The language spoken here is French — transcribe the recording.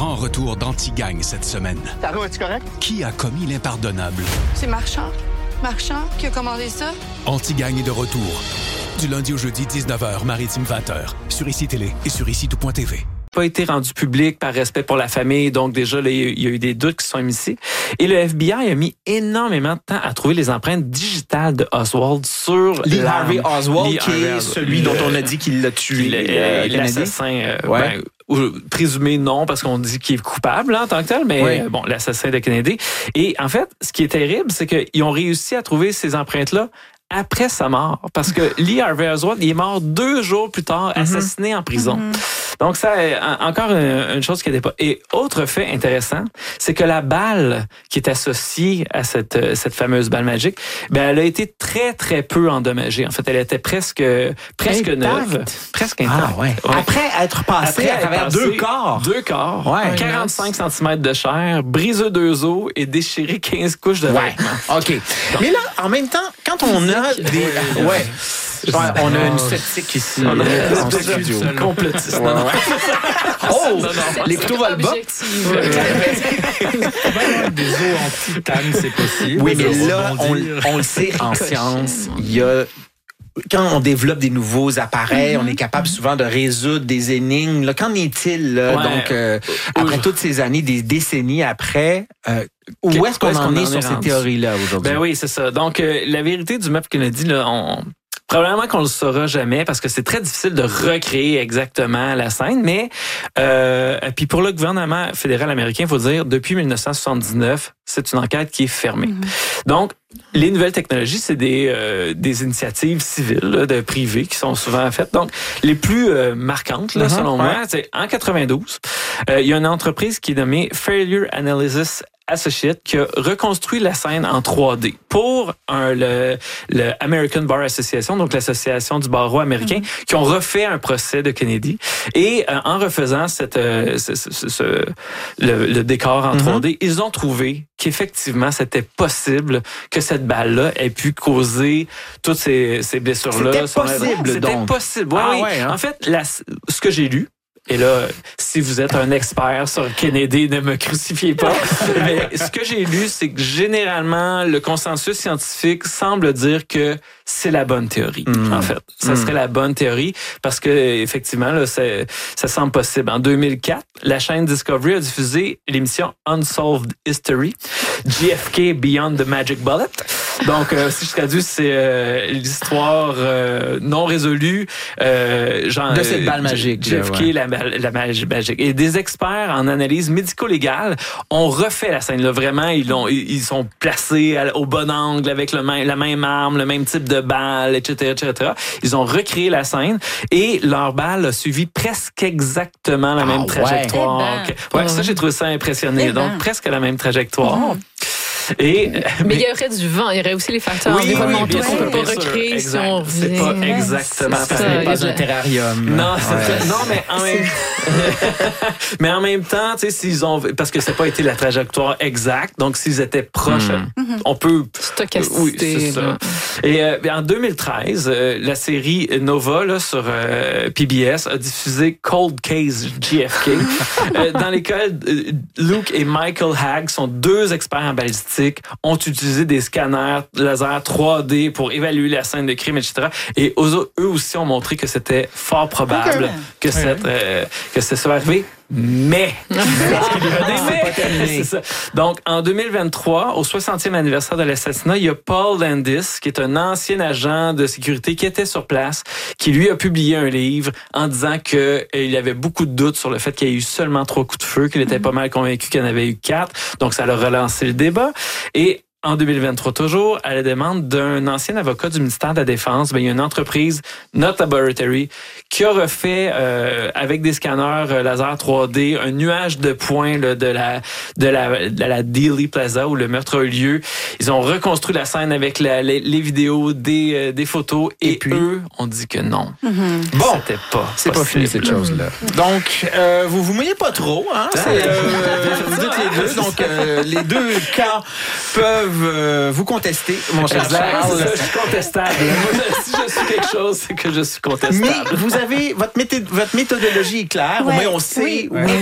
grand retour d'Anti-Gang cette semaine. Taro, es-tu correct? Qui a commis l'impardonnable? C'est Marchand. Marchand qui a commandé ça. Anti-Gang est de retour. Du lundi au jeudi, 19h, Maritime 20h. Sur ICI Télé et sur ICI-tout.tv. Pas été rendu public par respect pour la famille, donc déjà là, il y a eu des doutes qui sont émissés. Et le FBI a mis énormément de temps à trouver les empreintes digitales de Oswald sur Lee Harvey Oswald, qui est celui dont on a dit qu'il l'a tué. L'assassin, présumé non, parce qu'on dit qu'il est coupable en tant que tel, mais bon, l'assassin de Kennedy. Et en fait, ce qui est terrible, c'est qu'ils ont réussi à trouver ces empreintes-là après sa mort. Parce que Lee Harvey Oswald, il est mort 2 jours plus tard, assassiné en prison. Donc, ça, encore une chose qui n'était pas. Et autre fait intéressant, c'est que la balle qui est associée à cette fameuse balle magique, elle a été très, très peu endommagée. En fait, elle était presque neuve. Presque intacte. Ah, ouais. Après être passé à travers 2 corps. 2 corps. 45 cm de chair, brisé 2 os et déchiré 15 couches de vêtements. OK. Mais là, en même temps, quand on a des... on a une sceptique ici. On a en studio. Complotiste. Les couteaux volent bas. Des os en titane, c'est possible. Oui, mais là, on le sait en science, il y a... Quand on développe des nouveaux appareils, on est capable souvent de résoudre des énigmes. Là, qu'en est-il? Là? Donc, après toutes ces années, des décennies après, où est-ce qu'on en est sur ces théories-là aujourd'hui? Ben oui, c'est ça. Donc, la vérité du meurtre Kennedy, là, probablement qu'on le saura jamais parce que c'est très difficile de recréer exactement la scène, mais puis pour le gouvernement fédéral américain, il faut dire, depuis 1979, c'est une enquête qui est fermée. Donc, les nouvelles technologies, c'est des initiatives civiles, là, de privées qui sont souvent faites. Donc, les plus marquantes, là, selon moi, c'est en 92, il y a une entreprise qui est nommée Failure Analysis Associate qui a reconstruit la scène en 3D pour le American Bar Association, donc l'association du barreau américain, qui ont refait un procès de Kennedy. Et en refaisant le décor en 3D, ils ont trouvé qu'effectivement, c'était possible que cette balle-là ait pu causer toutes ces blessures-là. C'était possible. En fait, ce que j'ai lu, et là, si vous êtes un expert sur Kennedy, ne me crucifiez pas. Mais ce que j'ai lu, c'est que généralement, le consensus scientifique semble dire que c'est la bonne théorie. En fait, ça serait la bonne théorie parce que effectivement, là, ça semble possible. En 2004, la chaîne Discovery a diffusé l'émission Unsolved History, JFK Beyond the Magic Bullet. Donc, si je traduis, c'est l'histoire non résolue de cette balle magique. JFK, la magie magique. Et des experts en analyse médico-légale ont refait la scène. Là, vraiment, ils sont placés au bon angle avec la même arme, le même type de balle, etc., etc. Ils ont recréé la scène et leur balle a suivi presque exactement la même trajectoire. Ça, j'ai trouvé ça impressionnant. Donc, presque la même trajectoire. Mais il y aurait du vent, il y aurait aussi les facteurs environnementaux qu'on peut pas recréer si on C'est pas exactement ça. Ce n'est pas un terrarium. Non, mais en même temps, tu sais, s'ils ont, parce que ça n'a pas été la trajectoire exacte, donc s'ils étaient proches, on peut. Stochasticité. Oui, c'est ça. Et en 2013, la série Nova là, sur PBS a diffusé Cold Case JFK, dans lesquels Luke et Michael Hagg sont 2 experts en balistique, ont utilisé des scanners laser 3D pour évaluer la scène de crime, etc. Et eux aussi ont montré que c'était fort probable que ça soit arrivé. Mais, c'est ça. Donc, en 2023, au 60e anniversaire de l'assassinat, il y a Paul Landis, qui est un ancien agent de sécurité qui était sur place, qui lui a publié un livre en disant que il avait beaucoup de doutes sur le fait qu'il y ait eu seulement 3 coups de feu, qu'il était pas mal convaincu qu'il y en avait eu 4. Donc, ça a relancé le débat. Et en 2023 toujours, à la demande d'un ancien avocat du ministère de la Défense, il y a une entreprise, Not Laboratory, qui a refait avec des scanners laser 3D un nuage de points là, de la Dealey Plaza où le meurtre a eu lieu. Ils ont reconstruit la scène avec les vidéos, des photos et puis, eux ont dit que non. Bon, c'est pas fini cette chose-là. Donc, vous mouillez pas trop, hein? Vous dites les deux, donc les 2 cas peuvent vous contester, mon cher Charles. Je suis contestable. Si je suis quelque chose, c'est que je suis contestable. Mais vous avez votre méthodologie est claire. Au moins, on sait où